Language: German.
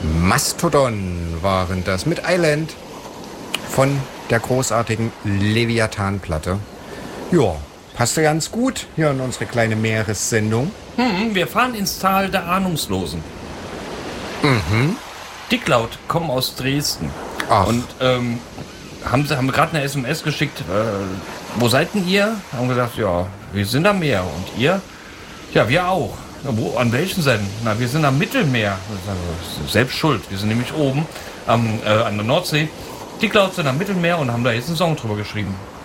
Mastodon waren das mit Island von der großartigen Leviathan-Platte. Ja, passte ganz gut hier in unsere kleine Meeressendung. Wir fahren ins Tal der Ahnungslosen. Dicklaut kommen aus Dresden. Ach. Und haben gerade eine SMS geschickt. Wo seid denn ihr? Haben gesagt, ja, wir sind am Meer. Und ihr? Ja, wir auch. Ja, an welchen Seiten? Na, wir sind am Mittelmeer. Selbst schuld. Wir sind nämlich oben an der Nordsee. Dicklaut sind am Mittelmeer und haben da jetzt einen Song drüber geschrieben.